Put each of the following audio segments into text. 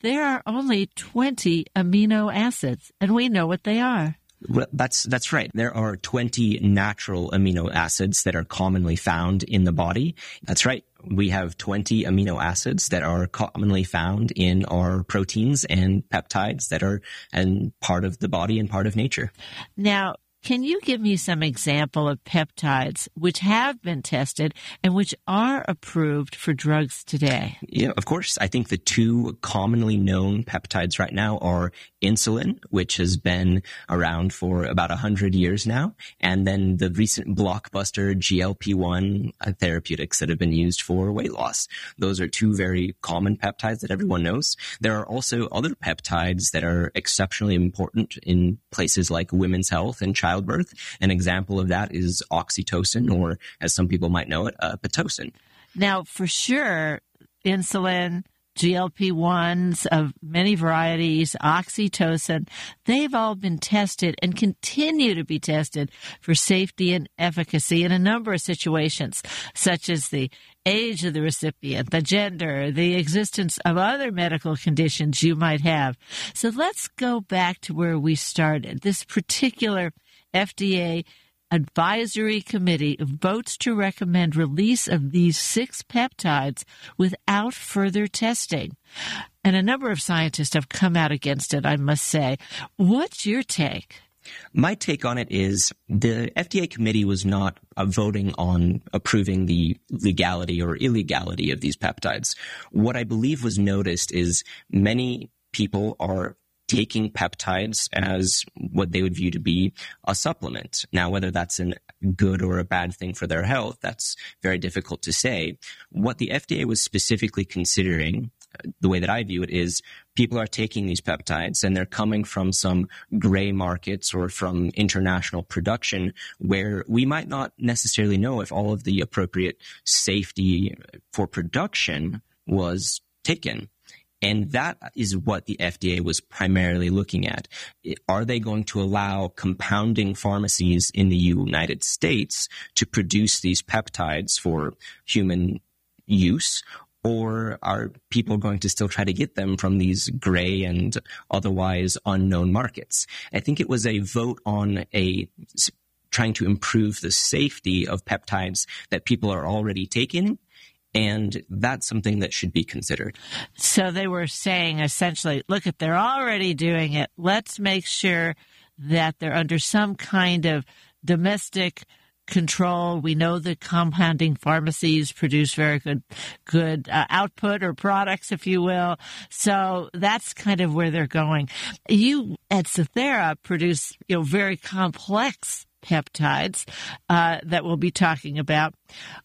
there are only 20 amino acids, and we know what they are. Well, that's right. There are 20 natural amino acids that are commonly found in the body. That's right. We have 20 amino acids that are commonly found in our proteins and peptides that are part of the body and part of nature. Now, can you give me some example of peptides which have been tested and which are approved for drugs today? Yeah, of course. I think the two commonly known peptides right now are insulin, which has been around for about 100 years now, and then the recent blockbuster GLP-1 therapeutics that have been used for weight loss. Those are two very common peptides that everyone knows. There are also other peptides that are exceptionally important in places like women's health and childbirth. An example of that is oxytocin, or as some people might know it, Pitocin. Now, for sure, insulin, GLP-1s of many varieties, oxytocin, they've all been tested and continue to be tested for safety and efficacy in a number of situations, such as the age of the recipient, the gender, the existence of other medical conditions you might have. So let's go back to where we started. This particular FDA advisory committee votes to recommend release of these 6 peptides without further testing. And a number of scientists have come out against it, I must say. What's your take? My take on it is the FDA committee was not voting on approving the legality or illegality of these peptides. What I believe was noticed is many people are taking peptides as what they would view to be a supplement. Now, whether that's a good or a bad thing for their health, that's very difficult to say. What the FDA was specifically considering, the way that I view it, is people are taking these peptides and they're coming from some gray markets or from international production where we might not necessarily know if all of the appropriate safety for production was taken. And that is what the FDA was primarily looking at. Are they going to allow compounding pharmacies in the United States to produce these peptides for human use? Or are people going to still try to get them from these gray and otherwise unknown markets? I think it was a vote on trying to improve the safety of peptides that people are already taking. And that's something that should be considered. So they were saying essentially, look, if they're already doing it, let's make sure that they're under some kind of domestic control. We know the compounding pharmacies produce very good output or products, if you will. So that's kind of where they're going. You at Cythera produce, very complex peptides that we'll be talking about.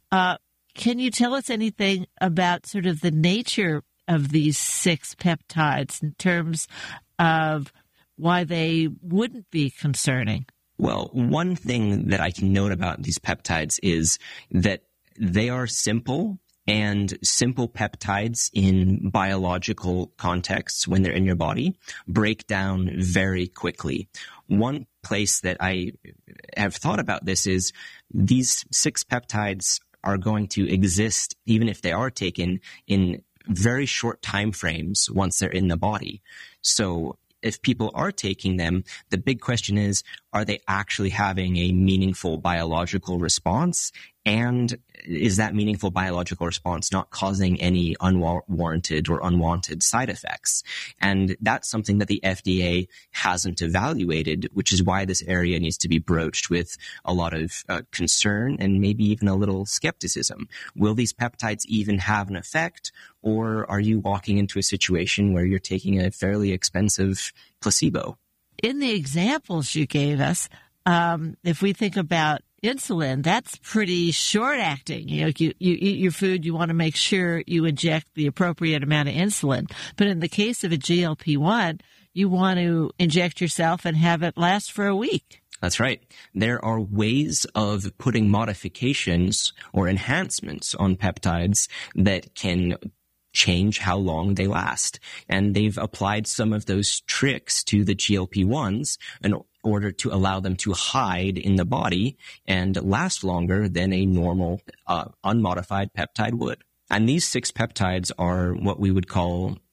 Can you tell us anything about sort of the nature of these 6 peptides in terms of why they wouldn't be concerning? Well, one thing that I can note about these peptides is that they are simple, and simple peptides in biological contexts, when they're in your body, break down very quickly. One place that I have thought about this is these 6 peptides are going to exist, even if they are taken, in very short time frames once they're in the body. So if people are taking them, the big question is, are they actually having a meaningful biological response? And is that meaningful biological response not causing any unwarranted or unwanted side effects? And that's something that the FDA hasn't evaluated, which is why this area needs to be broached with a lot of concern and maybe even a little skepticism. Will these peptides even have an effect? Or are you walking into a situation where you're taking a fairly expensive placebo? In the examples you gave us, if we think about insulin, that's pretty short acting. You eat your food, you want to make sure you inject the appropriate amount of insulin. But in the case of a GLP-1, you want to inject yourself and have it last for a week. That's right. There are ways of putting modifications or enhancements on peptides that can change how long they last. And they've applied some of those tricks to the GLP-1s in order to allow them to hide in the body and last longer than a normal unmodified peptide would. And these 6 peptides are what we would call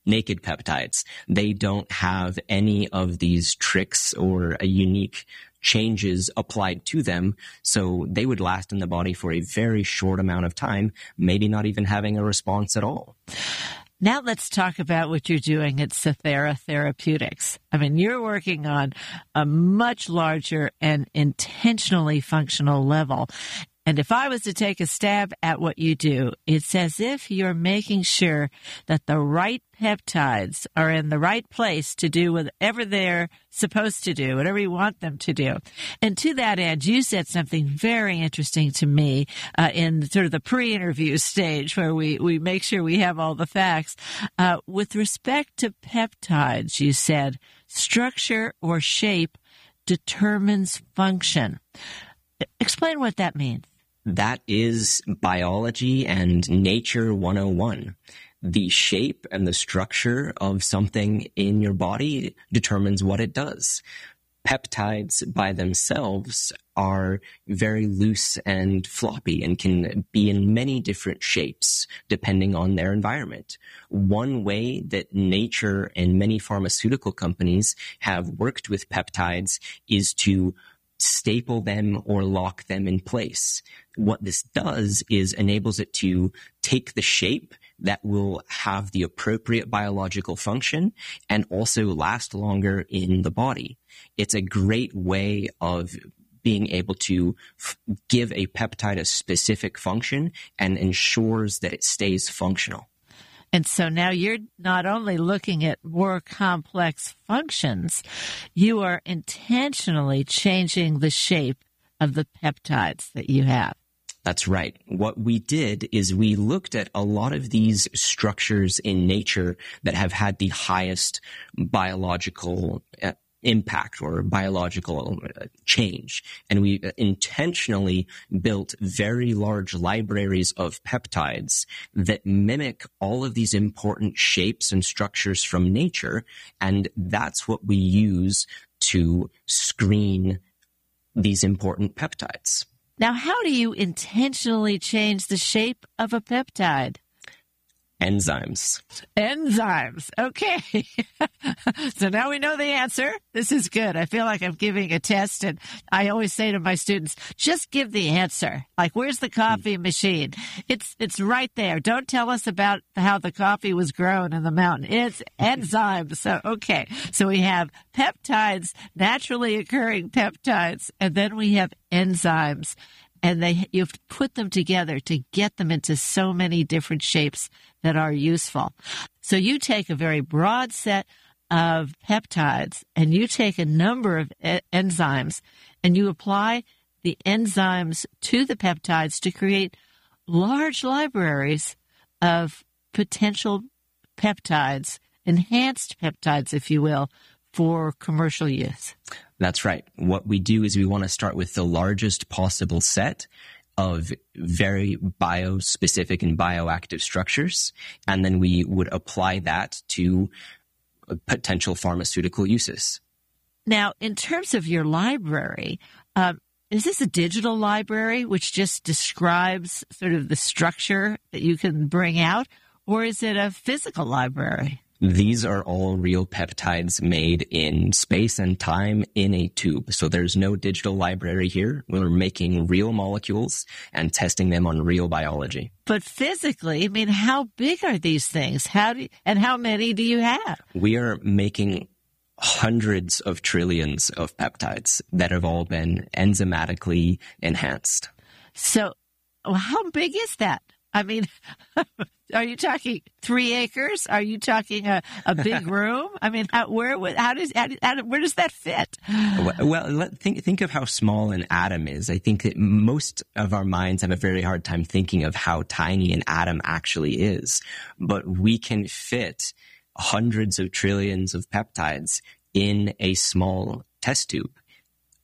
naked peptides. They don't have any of these tricks or a unique changes applied to them. So they would last in the body for a very short amount of time, maybe not even having a response at all. Now let's talk about what you're doing at Cythera Therapeutics. I mean, you're working on a much larger and intentionally functional level. And if I was to take a stab at what you do, it's as if you're making sure that the right peptides are in the right place to do whatever they're supposed to do, whatever you want them to do. And to that end, you said something very interesting to me in sort of the pre-interview stage where we make sure we have all the facts. With respect to peptides, you said structure or shape determines function. Explain what that means. That is biology and nature 101. The shape and the structure of something in your body determines what it does. Peptides by themselves are very loose and floppy and can be in many different shapes depending on their environment. One way that nature and many pharmaceutical companies have worked with peptides is to staple them or lock them in place. What this does is enables it to take the shape that will have the appropriate biological function and also last longer in the body. It's a great way of being able to give a peptide a specific function and ensures that it stays functional. And so now you're not only looking at more complex functions, you are intentionally changing the shape of the peptides that you have. That's right. What we did is we looked at a lot of these structures in nature that have had the highest biological impact or biological change. And we intentionally built very large libraries of peptides that mimic all of these important shapes and structures from nature. And that's what we use to screen these important peptides. Now, how do you intentionally change the shape of a peptide? Enzymes. Enzymes. Okay. So now we know the answer. This is good. I feel like I'm giving a test, and I always say to my students, just give the answer. Like, where's the coffee machine? It's right there. Don't tell us about how the coffee was grown in the mountain. It's enzymes. So, okay. So we have peptides, naturally occurring peptides, and then we have enzymes. And you have to put them together to get them into so many different shapes that are useful. So you take a very broad set of peptides and you take a number of enzymes and you apply the enzymes to the peptides to create large libraries of potential peptides, enhanced peptides, if you will, for commercial use. That's right. What we do is we want to start with the largest possible set of very biospecific and bioactive structures, and then we would apply that to potential pharmaceutical uses. Now, in terms of your library, is this a digital library which just describes sort of the structure that you can bring out, or is it a physical library? These are all real peptides made in space and time in a tube. So there's no digital library here. We're making real molecules and testing them on real biology. But physically, I mean, how big are these things? And how many do you have? We are making hundreds of trillions of peptides that have all been enzymatically enhanced. So how big is that? I mean, are you talking 3 acres? Are you talking a big room? I mean, where does that fit? Well, think of how small an atom is. I think that most of our minds have a very hard time thinking of how tiny an atom actually is. But we can fit hundreds of trillions of peptides in a small test tube. What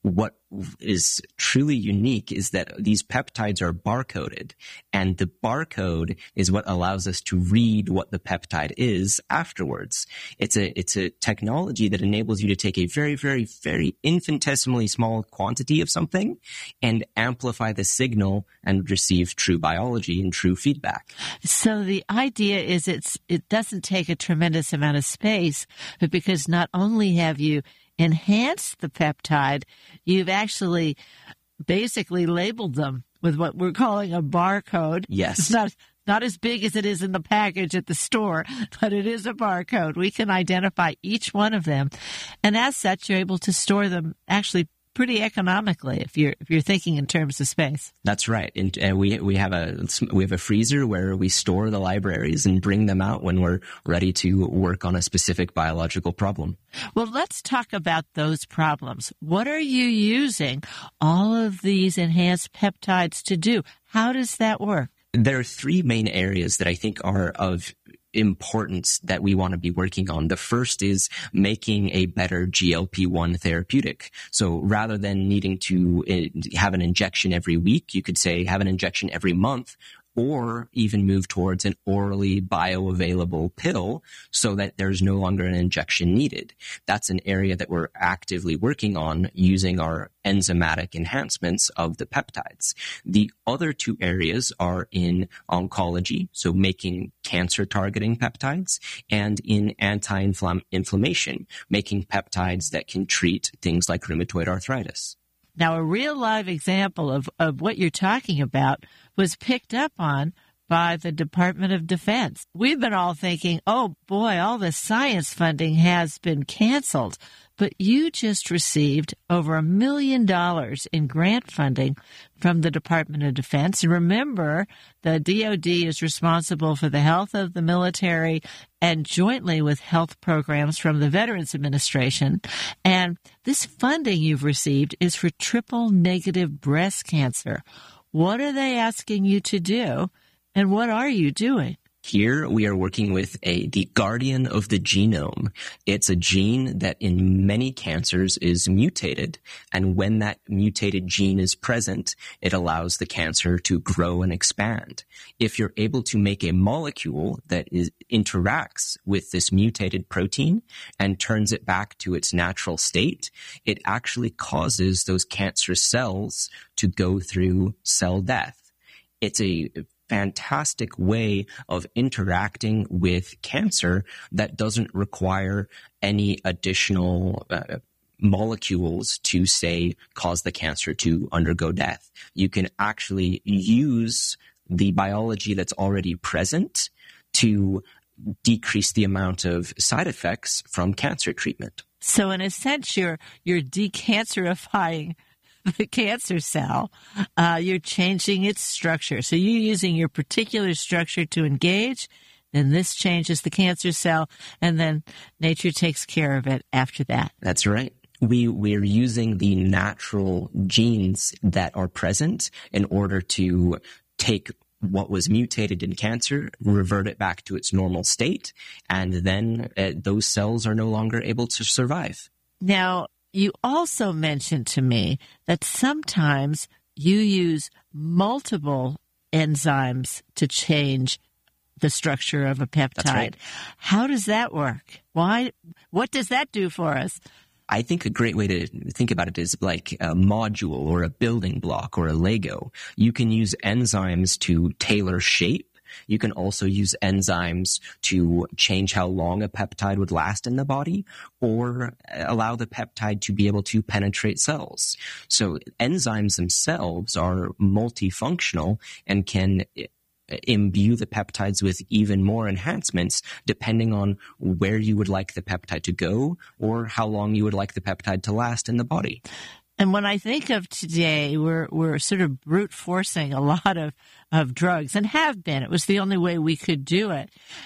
is truly unique is that these peptides are barcoded, and the barcode is what allows us to read what the peptide is afterwards. It's a technology that enables you to take a very, very, very infinitesimally small quantity of something and amplify the signal and receive true biology and true feedback. So the idea is it doesn't take a tremendous amount of space, but because not only have you enhanced the peptide, you've actually basically labeled them with what we're calling a barcode. Yes. It's not as big as it is in the package at the store, but it is a barcode. We can identify each one of them. And as such, you're able to store them actually pretty economically if you're thinking in terms of space. That's right. And we have a freezer where we store the libraries and bring them out when we're ready to work on a specific biological problem. Well, let's talk about those problems. What are you using all of these enhanced peptides to do? How does that work? There are three main areas that I think are of importance that we want to be working on. The first is making a better GLP-1 therapeutic. So rather than needing to have an injection every week, you could say have an injection every month, or even move towards an orally bioavailable pill so that there's no longer an injection needed. That's an area that we're actively working on using our enzymatic enhancements of the peptides. The other two areas are in oncology, so making cancer-targeting peptides, and in anti-inflammation, making peptides that can treat things like rheumatoid arthritis. Now, a real live example of what you're talking about was picked up on by the Department of Defense. We've been all thinking, oh boy, all the science funding has been canceled. But you just received over $1 million in grant funding from the Department of Defense. And remember, the DoD is responsible for the health of the military and jointly with health programs from the Veterans Administration. And this funding you've received is for triple-negative breast cancer. What are they asking you to do, and what are you doing? Here we are working with the guardian of the genome. It's a gene that in many cancers is mutated, and when that mutated gene is present, it allows the cancer to grow and expand. If you're able to make a molecule that interacts with this mutated protein and turns it back to its natural state, it actually causes those cancerous cells to go through cell death. It's a fantastic way of interacting with cancer that doesn't require any additional molecules to, say, cause the cancer to undergo death. You can actually use the biology that's already present to decrease the amount of side effects from cancer treatment. So in a sense, you're decancerifying the cancer cell. You're changing its structure. So you're using your particular structure to engage, then this changes the cancer cell, and then nature takes care of it after that. That's right. We're using the natural genes that are present in order to take what was mutated in cancer, revert it back to its normal state, and then those cells are no longer able to survive. Now, you also mentioned to me that sometimes you use multiple enzymes to change the structure of a peptide. That's right. How does that work? Why? What does that do for us? I think a great way to think about it is like a module or a building block or a Lego. You can use enzymes to tailor shape. You can also use enzymes to change how long a peptide would last in the body or allow the peptide to be able to penetrate cells. So enzymes themselves are multifunctional and can imbue the peptides with even more enhancements depending on where you would like the peptide to go or how long you would like the peptide to last in the body. And when I think of today, we're sort of brute forcing a lot of drugs, and have been. It was the only way we could do it.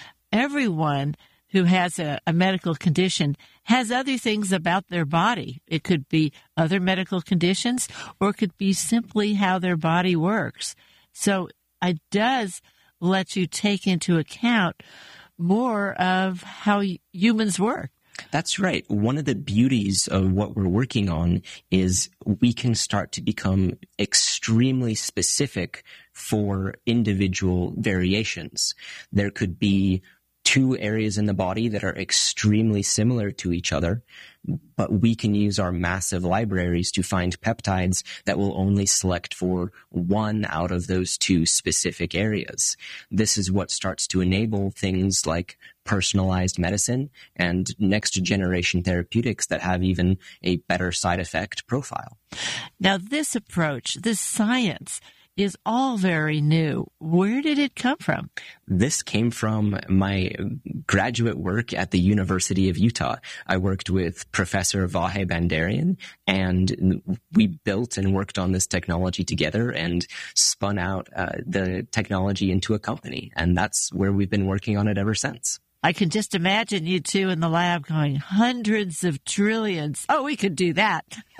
Everyone who has a medical condition has other things about their body. It could be other medical conditions, or it could be simply how their body works. So it does let you take into account more of how humans work. That's right. One of the beauties of what we're working on is we can start to become extremely specific for individual variations. There could be two areas in the body that are extremely similar to each other, but we can use our massive libraries to find peptides that will only select for one out of those two specific areas. This is what starts to enable things like personalized medicine and next generation therapeutics that have even a better side effect profile. Now, this approach, this science, is all very new. Where did it come from? This came from my graduate work at the University of Utah. I worked with Professor Vahe Bandarian, and we built and worked on this technology together and spun out the technology into a company. And that's where we've been working on it ever since. I can just imagine you two in the lab going hundreds of trillions. Oh, we could do that.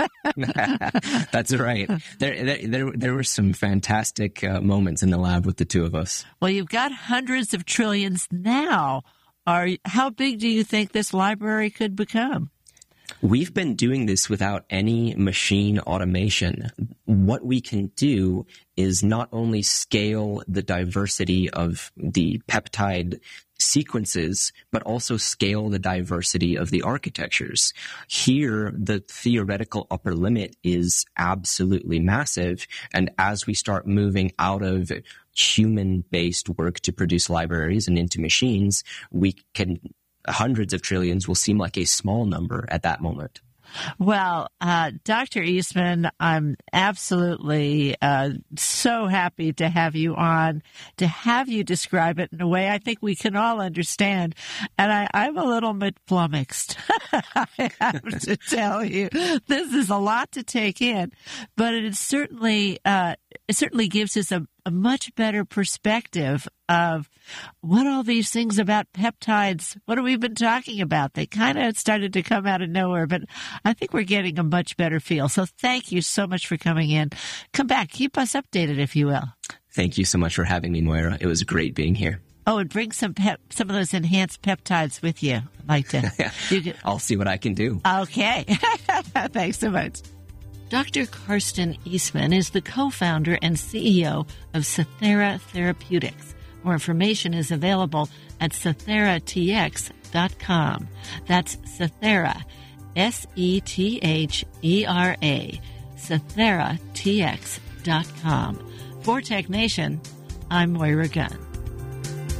That's right. There were some fantastic moments in the lab with the two of us. Well, you've got hundreds of trillions now. How big do you think this library could become? We've been doing this without any machine automation. What we can do is not only scale the diversity of the peptide sequences, but also scale the diversity of the architectures. Here, the theoretical upper limit is absolutely massive. And as we start moving out of human-based work to produce libraries and into machines, hundreds of trillions will seem like a small number at that moment. Well, Dr. Eastman, I'm absolutely so happy to have you on, to have you describe it in a way I think we can all understand. And I'm a little bit flummoxed, I have to tell you. This is a lot to take in, but it certainly gives us a much better perspective of what all these things about peptides, what have we been talking about? They kind of started to come out of nowhere, but I think we're getting a much better feel. So thank you so much for coming in. Come back. Keep us updated, if you will. Thank you so much for having me, Moira. It was great being here. Oh, and bring some of those enhanced peptides with you. I'd like to. I'll see what I can do. Okay. Thanks so much. Dr. Karsten Eastman is the co-founder and CEO of Cythera Therapeutics. More information is available at cytheratx.com. That's Cythera, Sethera, cytheratx.com. For Tech Nation, I'm Moira Gunn.